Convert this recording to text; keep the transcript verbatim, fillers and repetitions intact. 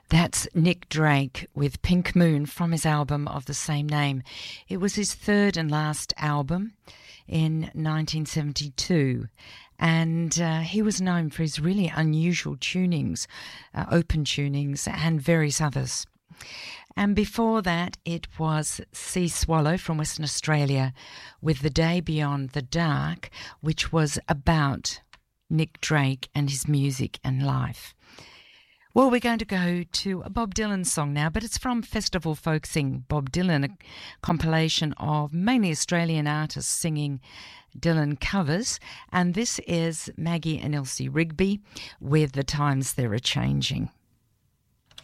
That's Nick Drake with Pink Moon from his album of the same name. It was his third and last album in nineteen seventy-two, and uh, he was known for his really unusual tunings, uh, open tunings, and various others. And before that, it was Sea Swallow from Western Australia with The Day Beyond the Dark, which was about Nick Drake and his music and life. Well, we're going to go to a Bob Dylan song now, but it's from Festival Folk Sing Bob Dylan, a compilation of mainly Australian artists singing Dylan covers. And this is Maggie and Elsie Rigby with The Times They're A-Changing.